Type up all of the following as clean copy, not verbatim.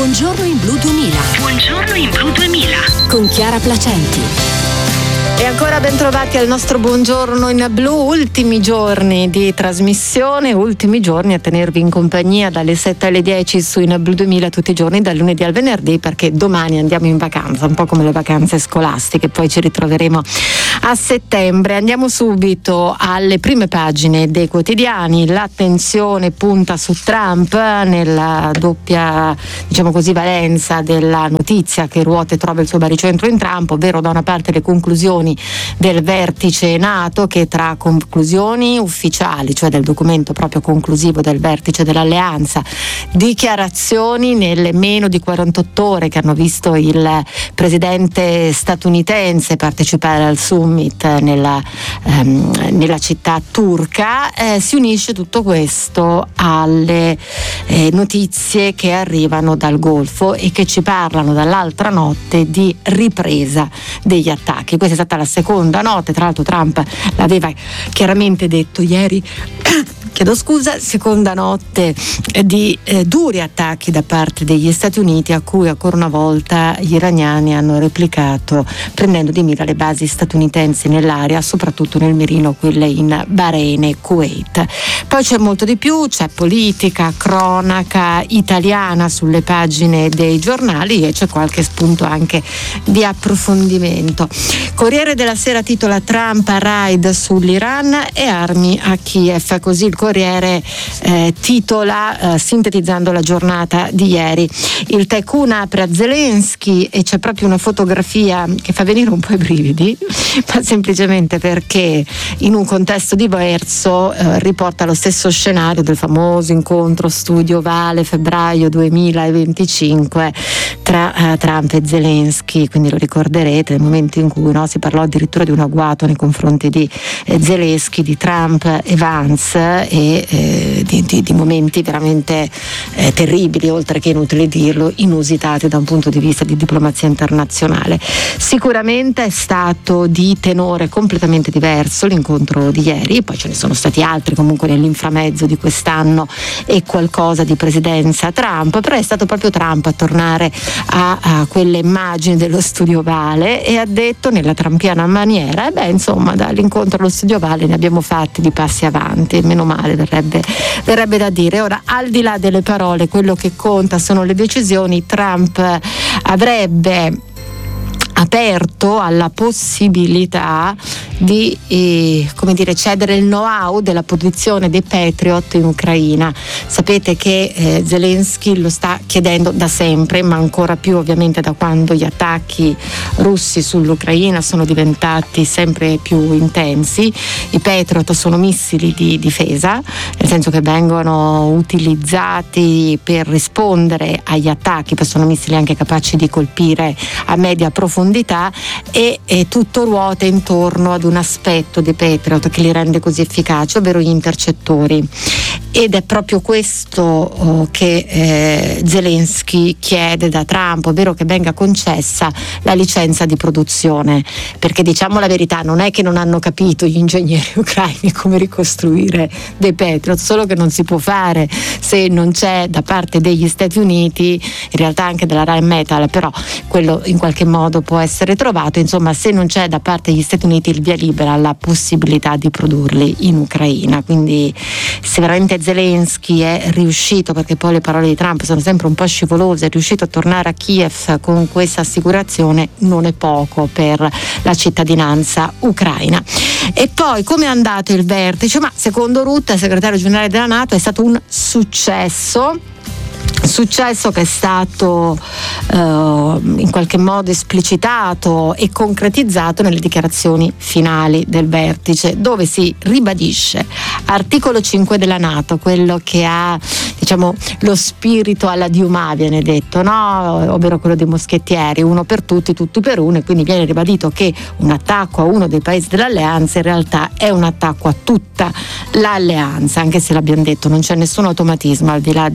Buongiorno in Blu 2000. Buongiorno in Blu 2000. Con Chiara Placenti. E ancora ben trovati al nostro Buongiorno in Blu, ultimi giorni di trasmissione, ultimi giorni a tenervi in compagnia dalle 7 alle 10 su In Blu 2000 tutti i giorni, dal lunedì al venerdì, perché domani andiamo in vacanza, un po' come le vacanze scolastiche, poi ci ritroveremo a settembre. Andiamo subito alle prime pagine dei quotidiani. L'attenzione punta su Trump nella doppia, diciamo così, valenza della notizia che ruota e trova il suo baricentro in Trump, ovvero da una parte le conclusioni del vertice NATO, che tra conclusioni ufficiali, cioè del documento proprio conclusivo del vertice dell'alleanza, dichiarazioni nelle meno di 48 ore che hanno visto il presidente statunitense partecipare al summit nella città turca, si unisce tutto questo alle notizie che arrivano dal Golfo e che ci parlano dall'altra notte di ripresa degli attacchi. Questa è stata la seconda notte, tra l'altro Trump l'aveva chiaramente detto ieri, chiedo scusa, seconda notte di duri attacchi da parte degli Stati Uniti, a cui ancora una volta gli iraniani hanno replicato prendendo di mira le basi statunitensi nell'area, soprattutto nel mirino quelle in Bahrain e Kuwait. Poi c'è molto di più, c'è politica, cronaca italiana sulle pagine dei giornali e c'è qualche spunto anche di approfondimento. Corriere della Sera titola: Trump a raid sull'Iran e armi a Kiev. Così il Corriere titola, sintetizzando la giornata di ieri. Il tycoon apre a Zelensky e c'è proprio una fotografia che fa venire un po' i brividi, ma semplicemente perché in un contesto diverso riporta lo stesso scenario del famoso incontro Studio Ovale febbraio 2025 tra Trump e Zelensky. Quindi lo ricorderete, nel momento in cui si parlò addirittura di un agguato nei confronti di Zelensky, di Trump e Vance, e di momenti veramente terribili, oltre che, inutile dirlo, inusitati da un punto di vista di diplomazia internazionale. Sicuramente è stato di tenore completamente diverso l'incontro di ieri, poi ce ne sono stati altri comunque nell'inframezzo di quest'anno e qualcosa di presidenza Trump, però è stato proprio Trump a tornare a quelle immagini dello Studio Ovale e ha detto nella trampiana maniera: insomma, dall'incontro allo Studio Ovale ne abbiamo fatti di passi avanti, meno male, verrebbe da dire. Ora, al di là delle parole, quello che conta sono le decisioni. Trump avrebbe aperto alla possibilità di cedere il know-how della produzione dei Patriot in Ucraina. Sapete che Zelensky lo sta chiedendo da sempre, ma ancora più ovviamente da quando gli attacchi russi sull'Ucraina sono diventati sempre più intensi. I Patriot sono missili di difesa, nel senso che vengono utilizzati per rispondere agli attacchi, poi sono missili anche capaci di colpire a media profondità, e tutto ruota intorno ad un aspetto dei Patriot che li rende così efficaci, ovvero gli intercettori. Ed è proprio questo che Zelensky chiede da Trump, ovvero che venga concessa la licenza di produzione, perché, diciamo la verità, non è che non hanno capito gli ingegneri ucraini come ricostruire dei Patriot, solo che non si può fare se non c'è da parte degli Stati Uniti, in realtà anche della Rheinmetall, però quello in qualche modo può essere trovato, insomma, se non c'è da parte degli Stati Uniti il via libera alla possibilità di produrli in Ucraina. Quindi se veramente Zelensky è riuscito, perché poi le parole di Trump sono sempre un po' scivolose, è riuscito a tornare a Kiev con questa assicurazione, non è poco per la cittadinanza ucraina. E poi, come è andato il vertice? Ma secondo Rutte, segretario generale della NATO, è stato un successo che è stato in qualche modo esplicitato e concretizzato nelle dichiarazioni finali del vertice, dove si ribadisce articolo 5 della NATO, quello che ha, diciamo, lo spirito alla Diuma, viene detto, no? Ovvero quello dei moschettieri, uno per tutti, tutti per uno, e quindi viene ribadito che un attacco a uno dei paesi dell'alleanza in realtà è un attacco a tutta l'alleanza, anche se l'abbiamo detto, non c'è nessun automatismo al di là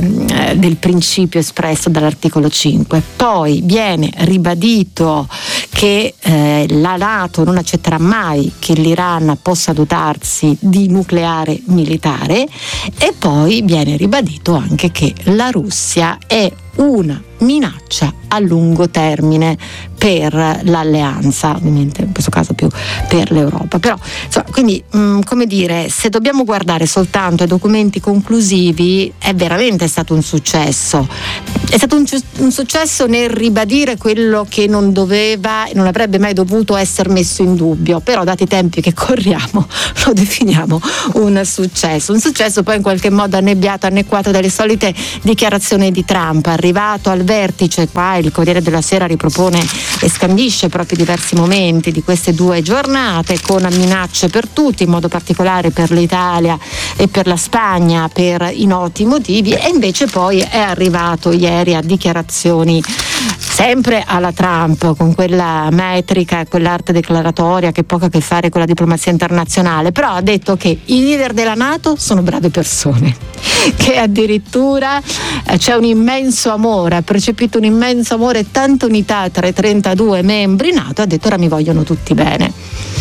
del principio espresso dall'articolo 5. Poi viene ribadito che la NATO non accetterà mai che l'Iran possa dotarsi di nucleare militare, e poi viene ribadito anche che la Russia è una minaccia a lungo termine per l'alleanza, ovviamente in questo caso più per l'Europa. Però insomma, quindi come dire, se dobbiamo guardare soltanto ai documenti conclusivi, è veramente stato un successo. È stato un successo nel ribadire quello che non doveva e non avrebbe mai dovuto essere messo in dubbio, però dati i tempi che corriamo lo definiamo un successo poi in qualche modo annebbiato, annequato dalle solite dichiarazioni di Trump. Arrivato al vertice, qua il Corriere della Sera ripropone e scandisce proprio diversi momenti di queste 2 giornate con minacce per tutti, in modo particolare per l'Italia e per la Spagna per i noti motivi, e invece poi è arrivato ieri a dichiarazioni sempre alla Trump, con quella metrica e quell'arte declaratoria che poco a che fare con la diplomazia internazionale, però ha detto che i leader della NATO sono brave persone, che addirittura c'è un immenso amore, ha percepito un immenso amore e tanta unità tra i 32 membri NATO, ha detto ora mi vogliono tutti bene.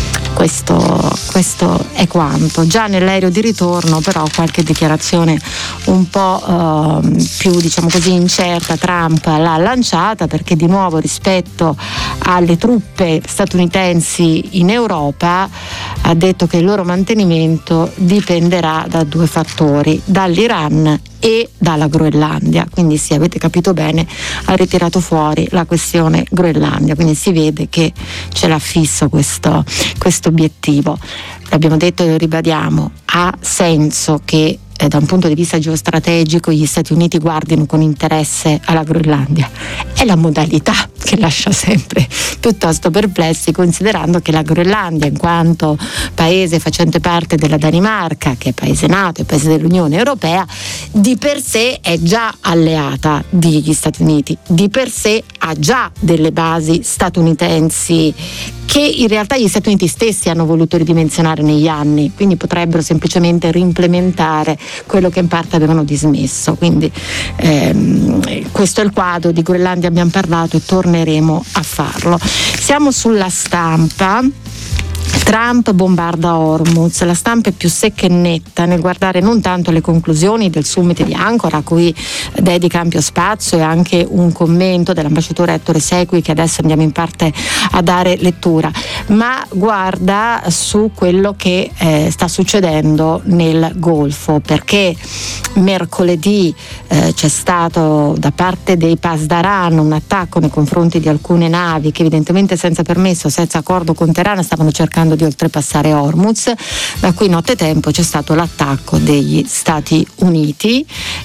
Questo è quanto. Già nell'aereo di ritorno però qualche dichiarazione un po' più, diciamo così, incerta Trump l'ha lanciata, perché di nuovo rispetto alle truppe statunitensi in Europa ha detto che il loro mantenimento dipenderà da 2 fattori, dall'Iran e dalla Groenlandia. Quindi sì, avete capito bene, ha ritirato fuori la questione Groenlandia, quindi si vede che ce l'ha fisso questo obiettivo. L'abbiamo detto e lo ribadiamo, ha senso che da un punto di vista geostrategico gli Stati Uniti guardino con interesse alla Groenlandia. È la modalità che lascia sempre piuttosto perplessi, considerando che la Groenlandia, in quanto paese facente parte della Danimarca, che è paese NATO e paese dell'Unione Europea, di per sé è già alleata degli Stati Uniti, di per sé ha già delle basi statunitensi che in realtà gli Stati Uniti stessi hanno voluto ridimensionare negli anni, quindi potrebbero semplicemente reimplementare quello che in parte avevano dismesso. Quindi questo è il quadro. Di Groenlandia abbiamo parlato e torneremo a farlo. Siamo sulla stampa. Trump bombarda Hormuz, la stampa è più secca e netta nel guardare non tanto le conclusioni del summit di Ancora, a cui dedica ampio spazio, e anche un commento dell'ambasciatore Ettore Secui che adesso andiamo in parte a dare lettura, ma guarda su quello che sta succedendo nel Golfo, perché mercoledì c'è stato da parte dei Pasdaran un attacco nei confronti di alcune navi che evidentemente senza permesso, senza accordo con Teheran, stavano cercando di oltrepassare Hormuz, da cui nottetempo c'è stato l'attacco degli Stati Uniti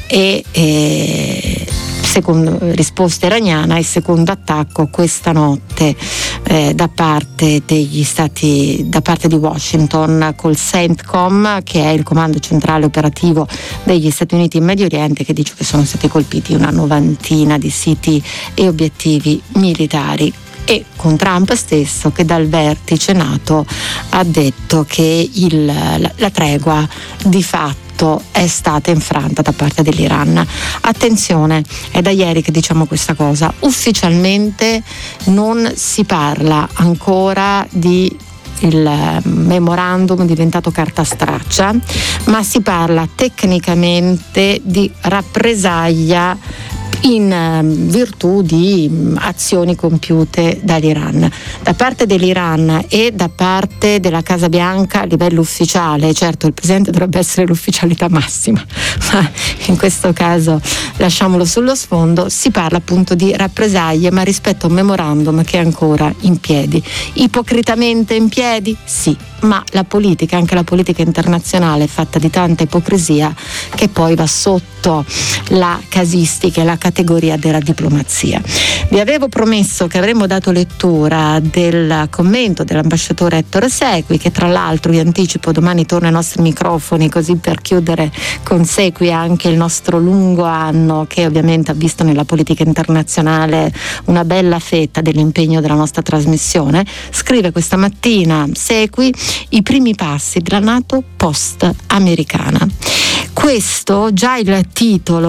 e secondo risposta iraniana, il secondo attacco questa notte da parte di Washington col CENTCOM, che è il comando centrale operativo degli Stati Uniti in Medio Oriente, che dice che sono stati colpiti una 90 di siti e obiettivi militari. E con Trump stesso che dal vertice NATO ha detto che la tregua di fatto è stata infranta da parte dell'Iran. Attenzione, è da ieri che diciamo questa cosa. Ufficialmente non si parla ancora di il memorandum diventato carta straccia, ma si parla tecnicamente di rappresaglia in virtù di azioni compiute dall'Iran. Da parte dell'Iran e da parte della Casa Bianca a livello ufficiale, certo il presidente dovrebbe essere l'ufficialità massima, ma in questo caso lasciamolo sullo sfondo, si parla appunto di rappresaglie, ma rispetto a un memorandum che è ancora in piedi. Ipocritamente in piedi? Sì, ma la politica, anche la politica internazionale, è fatta di tanta ipocrisia che poi va sotto la casistica e la categoria della diplomazia. Vi avevo promesso che avremmo dato lettura del commento dell'ambasciatore Ettore Secui, che tra l'altro vi anticipo domani torna ai nostri microfoni, così per chiudere con Secui anche il nostro lungo anno che ovviamente ha visto nella politica internazionale una bella fetta dell'impegno della nostra trasmissione. Scrive questa mattina Secui: i primi passi della NATO post-americana. Questo già il titolo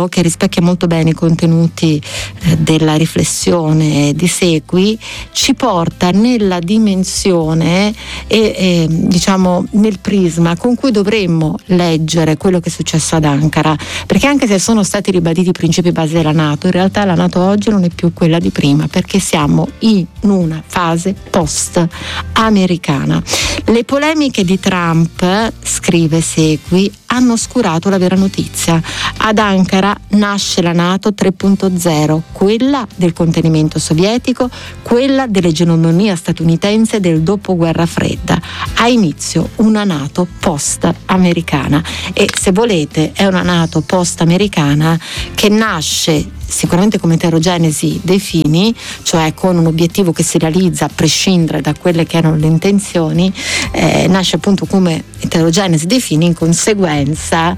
titolo, che rispecchia molto bene i contenuti della riflessione di Segui, ci porta nella dimensione e diciamo nel prisma con cui dovremmo leggere quello che è successo ad Ankara, perché anche se sono stati ribaditi i principi base della NATO, in realtà la NATO oggi non è più quella di prima, perché siamo in una fase post-americana. Le polemiche di Trump, scrive Segui, hanno oscurato la vera notizia. Ad Ankara nasce la NATO 3.0, quella del contenimento sovietico, quella dell'egemonia statunitense del dopoguerra fredda. Ha inizio una NATO post-americana, e se volete è una NATO post-americana che nasce sicuramente come eterogenesi dei fini, cioè con un obiettivo che si realizza a prescindere da quelle che erano le intenzioni, nasce appunto come eterogenesi dei fini in conseguenza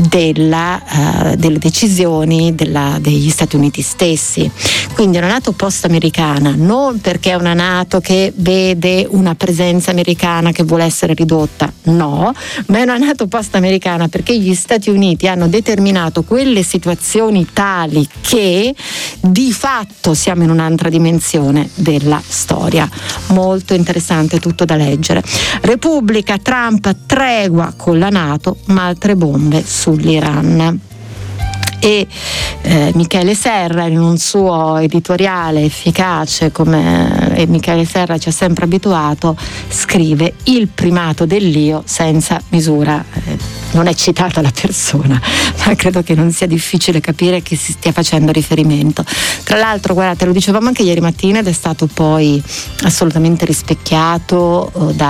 delle decisioni degli Stati Uniti stessi. Quindi è una NATO post-americana, non perché è una NATO che vede una presenza americana che vuole essere ridotta, no, ma è una NATO post-americana perché gli Stati Uniti hanno determinato quelle situazioni tali che di fatto siamo in un'altra dimensione della storia. Molto interessante, tutto da leggere. Repubblica, Trump, tregua con la NATO, ma altre bombe sull'Iran. E Michele Serra, in un suo editoriale efficace come Michele Serra ci ha sempre abituato, scrive: il primato dell'io senza misura. Non è citata la persona, ma credo che non sia difficile capire che si stia facendo riferimento. Tra l'altro, guardate, lo dicevamo anche ieri mattina ed è stato poi assolutamente rispecchiato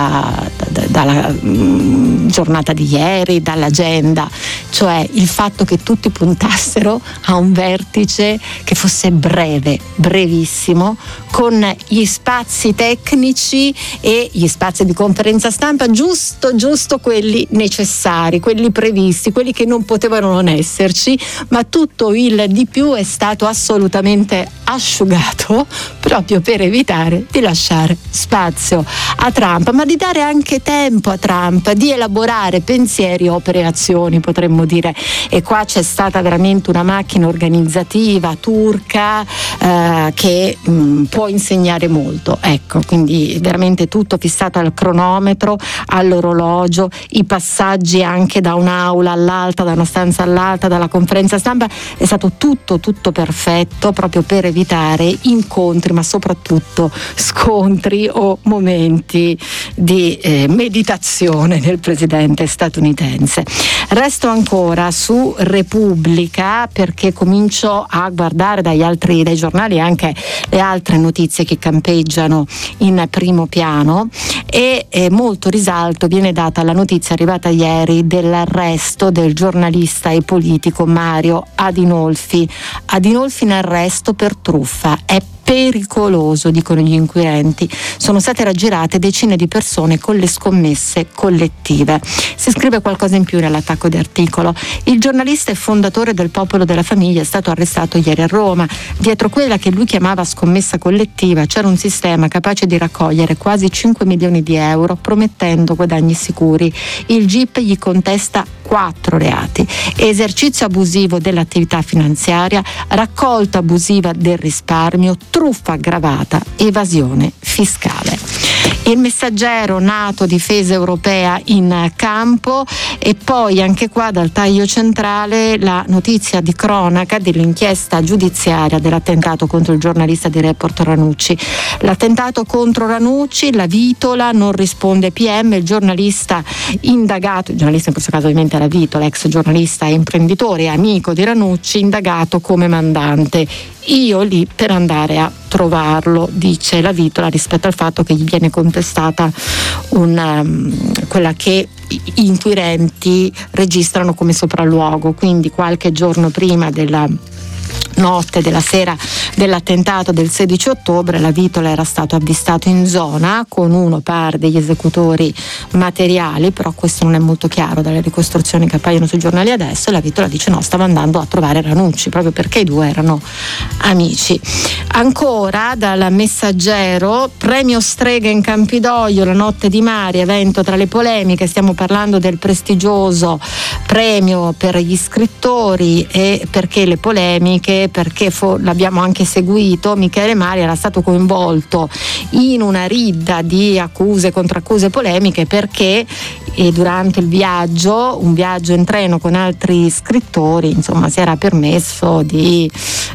dalla giornata di ieri, dall'agenda, cioè il fatto che tutti puntassero a un vertice che fosse breve, brevissimo, con gli spazi tecnici e gli spazi di conferenza stampa giusto quelli necessari, quelli previsti, quelli che non potevano non esserci, ma tutto il di più è stato assolutamente asciugato proprio per evitare di lasciare spazio a Trump, ma di dare anche tempo a Trump di elaborare pensieri, opere e azioni, potremmo dire. E qua c'è stata veramente una macchina organizzativa turca che può insegnare molto, ecco, quindi veramente tutto fissato al cronometro, all'orologio, i passaggi anche da un'aula all'altra, da una stanza all'altra, dalla conferenza stampa, è stato tutto perfetto, proprio per evitare incontri, ma soprattutto scontri o momenti di meditazione del presidente statunitense. Resto ancora su Repubblica, perché comincio a guardare dai giornali anche le altre notizie che campeggiano in primo piano, e molto risalto viene data alla notizia arrivata ieri dell'arresto del giornalista e politico Mario Adinolfi. Adinolfi in arresto per truffa. È pericoloso, dicono gli inquirenti. Sono state raggirate decine di persone con le scommesse collettive. Si scrive qualcosa in più nell'attacco di articolo. Il giornalista e fondatore del Popolo della Famiglia è stato arrestato ieri a Roma. Dietro quella che lui chiamava scommessa collettiva c'era un sistema capace di raccogliere quasi 5 milioni di euro promettendo guadagni sicuri. Il GIP gli contesta 4 reati: esercizio abusivo dell'attività finanziaria, raccolta abusiva del risparmio, truffa aggravata, evasione fiscale. Il Messaggero, NATO, difesa europea in campo, e poi anche qua dal taglio centrale la notizia di cronaca dell'inchiesta giudiziaria dell'attentato contro il giornalista di Report Ranucci. L'attentato contro Ranucci, la vitola, non risponde PM, il giornalista indagato, il giornalista in questo caso ovviamente la vitola, ex giornalista e imprenditore e amico di Ranucci, indagato come mandante. Io lì per andare a trovarlo, dice la vitola, rispetto al fatto che gli viene contestata quella che gli inquirenti registrano come sopralluogo, quindi qualche giorno prima della notte della sera dell'attentato del 16 ottobre la Vitola era stato avvistato in zona con uno par degli esecutori materiali, però questo non è molto chiaro dalle ricostruzioni che appaiono sui giornali adesso, e la Vitola dice no, stava andando a trovare Ranucci proprio perché i due erano amici. Ancora dal Messaggero, premio Strega in Campidoglio, la notte di Mari, evento tra le polemiche, stiamo parlando del prestigioso premio per gli scrittori. E perché le polemiche? Perché l'abbiamo anche seguito, Michele Mari era stato coinvolto in una ridda di accuse, contraccuse, polemiche, perché durante un viaggio in treno con altri scrittori, insomma, si era permesso di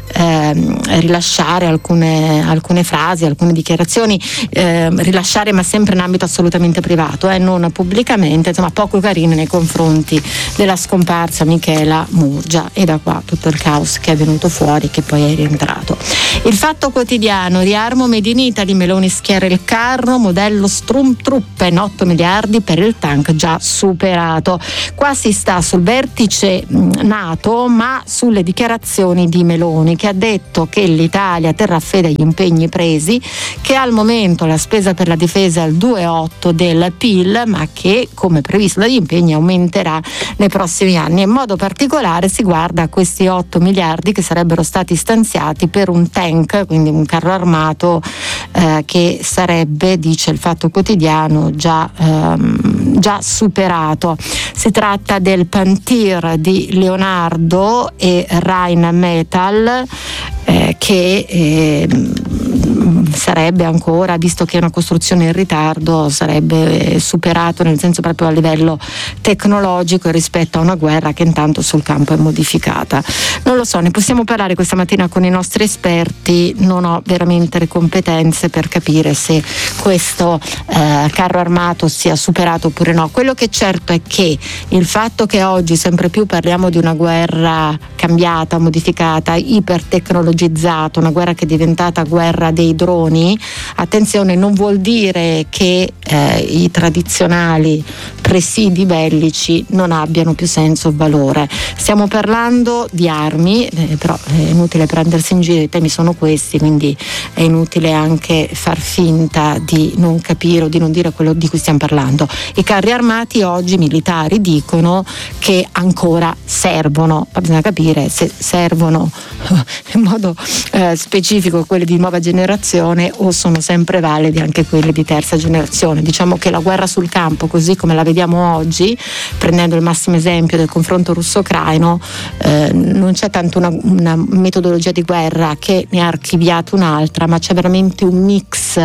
rilasciare alcune frasi, alcune dichiarazioni, rilasciare ma sempre in ambito assolutamente privato, non pubblicamente, insomma poco carine nei confronti della scomparsa Michela Murgia, e da qua tutto il caos che è venuto fuori, che poi è rientrato. Il Fatto Quotidiano, riarmo Made in Italy, Meloni schiera il carro, modello Sturmtruppen, 8 miliardi per il tank già superato. Qua si sta sul vertice NATO, ma sulle dichiarazioni di Meloni, che ha detto che l'Italia terrà fede agli impegni presi, che al momento la spesa per la difesa è al 2,8 del PIL, ma che come previsto dagli impegni aumenterà nei prossimi anni. In modo particolare si guarda a questi 8 miliardi che sarebbero stati stanziati per un tank, quindi un carro armato che sarebbe, dice il Fatto Quotidiano, già superato. Si tratta del Pantir di Leonardo e Rheinmetall, che sarebbe ancora, visto che è una costruzione in ritardo, sarebbe superato nel senso proprio a livello tecnologico rispetto a una guerra che intanto sul campo è modificata. Non lo so, ne possiamo parlare questa mattina con i nostri esperti, non ho veramente le competenze per capire se questo carro armato sia superato oppure no. Quello che è certo è che il fatto che oggi sempre più parliamo di una guerra cambiata, modificata, ipertecnologizzata, una guerra che è diventata guerra dei droni, attenzione, non vuol dire che i tradizionali presidi bellici non abbiano più senso o valore. Stiamo parlando di armi, però è inutile prendersi in giro, i temi sono questi, quindi è inutile anche far finta di non capire o di non dire quello di cui stiamo parlando. I carri armati oggi militari dicono che ancora servono, bisogna capire se servono in modo specifico quelli di nuova generazione o sono sempre validi anche quelli di terza generazione. Diciamo che la guerra sul campo, così come la vediamo oggi, prendendo il massimo esempio del confronto russo-ucraino, non c'è tanto una metodologia di guerra che ne ha archiviato un'altra, ma c'è veramente un mix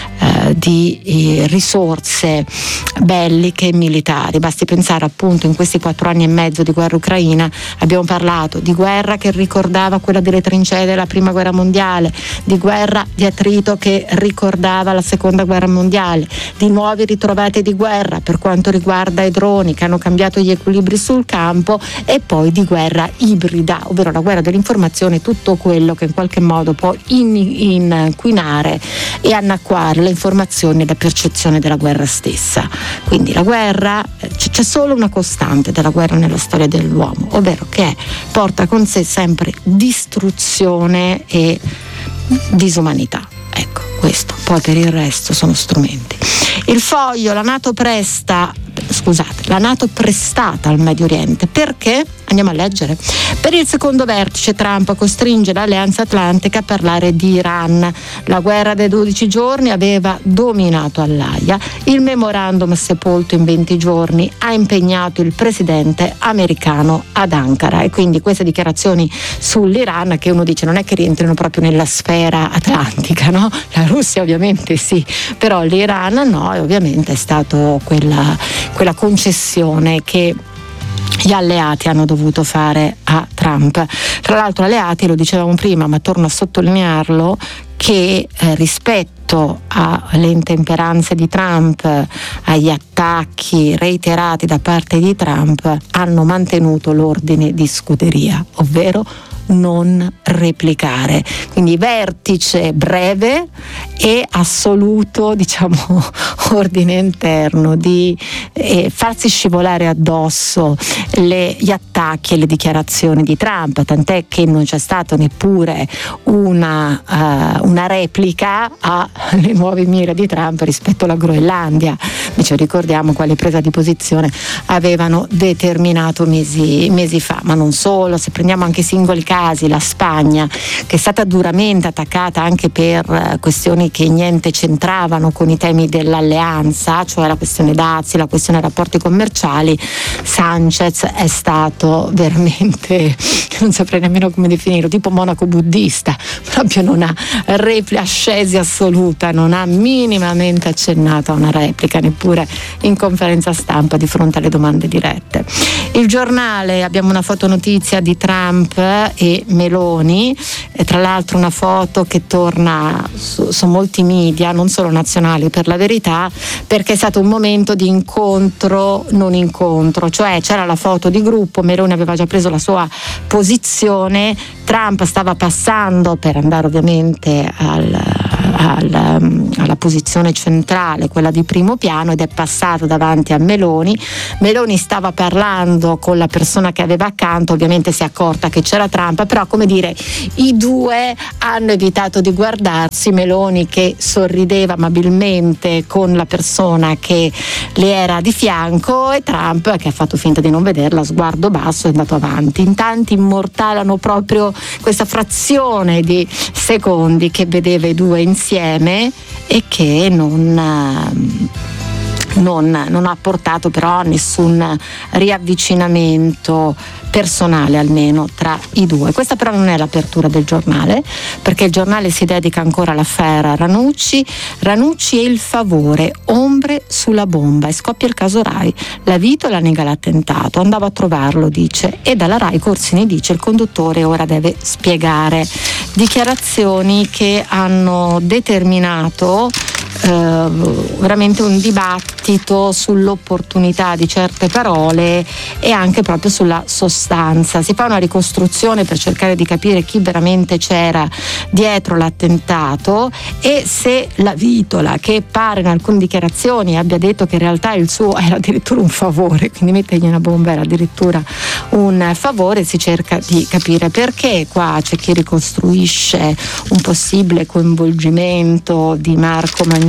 di risorse belliche e militari. Basti pensare appunto in questi 4 anni e mezzo di guerra ucraina abbiamo parlato di guerra che ricordava quella delle trincee della prima guerra mondiale, di guerra di attrito che ricordava la seconda guerra mondiale, di nuovi ritrovati di guerra per quanto riguarda i droni che hanno cambiato gli equilibri sul campo, e poi di guerra ibrida, ovvero la guerra dell'informazione, tutto quello che in qualche modo può inquinare e annacquare le informazioni e la percezione della guerra stessa. Quindi la guerra, c'è solo una costante della guerra nella storia dell'uomo, ovvero che porta con sé sempre distruzione e disumanità. Ecco, questo, poi per il resto sono strumenti. Il Foglio, la NATO prestata al Medio Oriente. Perché? Andiamo a leggere. Per il secondo vertice Trump costringe l'Alleanza Atlantica a parlare di Iran. La guerra dei 12 giorni aveva dominato all'Aia. Il memorandum sepolto in 20 giorni ha impegnato il presidente americano ad Ankara, e quindi queste dichiarazioni sull'Iran, che uno dice non è che rientrino proprio nella sfera atlantica, no? La Russia ovviamente sì, però l'Iran no, e ovviamente è stato quella concessione che gli alleati hanno dovuto fare a Trump. Tra l'altro alleati, lo dicevamo prima, ma torno a sottolinearlo, che rispetto alle intemperanze di Trump, agli attacchi reiterati da parte di Trump, hanno mantenuto l'ordine di scuderia, ovvero non replicare. Quindi vertice breve e assoluto, diciamo, ordine interno, di farsi scivolare addosso gli attacchi e le dichiarazioni di Trump, tant'è che non c'è stato neppure una replica alle nuove mire di Trump rispetto alla Groenlandia. Invece ricordiamo quale presa di posizione avevano determinato mesi fa. Ma non solo, se prendiamo anche i singoli casi, la Spagna, che è stata duramente attaccata anche per questioni che niente c'entravano con i temi dell'alleanza, cioè la questione dazi, la questione rapporti commerciali, Sanchez è stato veramente, non saprei nemmeno come definirlo, tipo monaco buddista, proprio non ha ascesi assoluta, non ha minimamente accennato a una replica, neppure in conferenza stampa di fronte alle domande dirette. Il Giornale, abbiamo una fotonotizia di Trump e Meloni, tra l'altro una foto che torna su molti media, non solo nazionali per la verità, perché è stato un momento di incontro non incontro, cioè c'era la foto di gruppo, Meloni aveva già preso la sua posizione, Trump stava passando per andare ovviamente alla posizione centrale, quella di primo piano, ed è passato davanti a Meloni stava parlando con la persona che aveva accanto, ovviamente si è accorta che c'era Trump, però come dire, i due hanno evitato di guardarsi, Meloni che sorrideva amabilmente con la persona che le era di fianco e Trump che ha fatto finta di non vederla, sguardo basso, è andato avanti. In tanti immortalano proprio questa frazione di secondi che vedeva i due insieme e che non ha portato però a nessun riavvicinamento personale, almeno tra i due. Questa però non è l'apertura del Giornale, perché il Giornale si dedica ancora all'affare Ranucci e il favore, ombre sulla bomba, e scoppia il caso Rai. La Vitola nega l'attentato, andavo a trovarlo, dice, e dalla Rai Corsini dice il conduttore ora deve spiegare. Dichiarazioni che hanno determinato veramente un dibattito sull'opportunità di certe parole e anche proprio sulla sostanza. Si fa una ricostruzione per cercare di capire chi veramente c'era dietro l'attentato e se la Vitola, che pare in alcune dichiarazioni abbia detto che in realtà il suo era addirittura un favore, quindi mettergli una bomba era addirittura un favore, si cerca di capire perché. Qua c'è chi ricostruisce un possibile coinvolgimento di Marco Mancini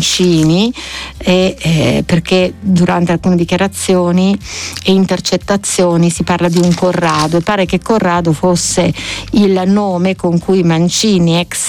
perché durante alcune dichiarazioni e intercettazioni si parla di un Corrado e pare che Corrado fosse il nome con cui Mancini, ex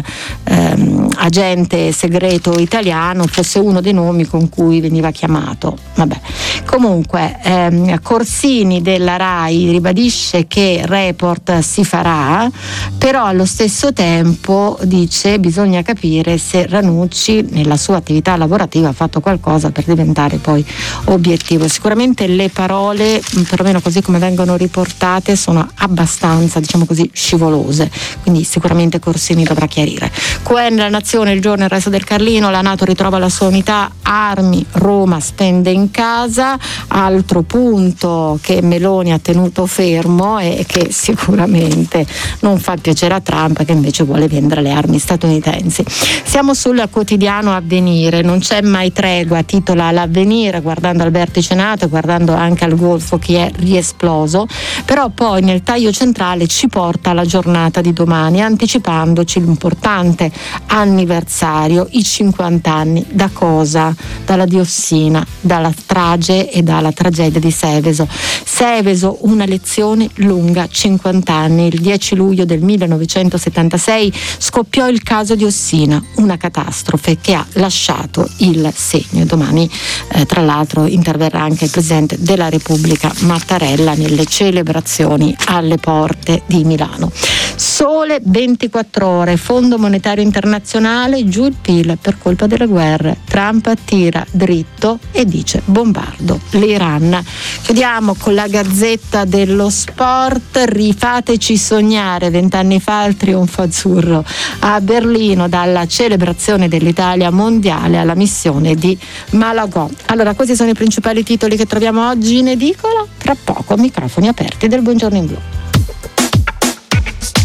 agente segreto italiano, fosse uno dei nomi con cui veniva chiamato. Vabbè. Comunque Corsini della Rai ribadisce che report si farà, però allo stesso tempo dice bisogna capire se Ranucci nella sua attività lavorativa ha fatto qualcosa per diventare poi obiettivo. Sicuramente le parole, perlomeno così come vengono riportate, sono abbastanza, diciamo così, scivolose, quindi sicuramente Corsini dovrà chiarire. QN, La Nazione, Il Giorno, Il Resto del Carlino, la NATO ritrova la sua unità, armi, Roma spende in casa, altro punto che Meloni ha tenuto fermo e che sicuramente non fa piacere a Trump, che invece vuole vendere le armi statunitensi. Siamo sul quotidiano Avvenire, non c'è mai tregua, titola l'Avvenire, guardando al vertice NATO e guardando anche al Golfo che è riesploso, però poi nel taglio centrale ci porta alla giornata di domani, anticipandoci l'importante anniversario, i 50 anni. Da cosa? Dalla diossina, dalla strage e dalla tragedia di Seveso. Seveso, una lezione lunga 50 anni. Il 10 luglio del 1976 scoppiò il caso Diossina, una catastrofe che ha lasciato il segno. Domani tra l'altro interverrà anche il Presidente della Repubblica Mattarella nelle celebrazioni alle porte di Milano. Sole 24 ore, Fondo Monetario Internazionale, giù il PIL per colpa delle guerre. Trump tira dritto e dice bombardo l'Iran. Chiudiamo con la Gazzetta dello Sport, rifateci sognare, 20 anni fa il trionfo azzurro a Berlino, dalla celebrazione dell'Italia mondiale alla missione di Malagò. Allora, questi sono i principali titoli che troviamo oggi in edicola, tra poco microfoni aperti del Buongiorno in Blu.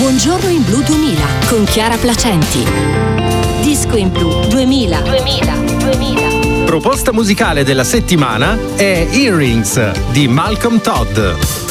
Buongiorno in Blu 2000 con Chiara Placenti. Disco in Blu 2000. Proposta musicale della settimana è Earrings di Malcolm Todd.